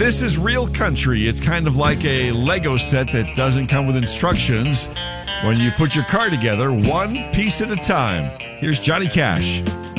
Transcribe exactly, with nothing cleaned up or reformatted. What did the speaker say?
This is real country. It's kind of like a Lego set that doesn't come with instructions when you put your car together one piece at a time. Here's Johnny Cash.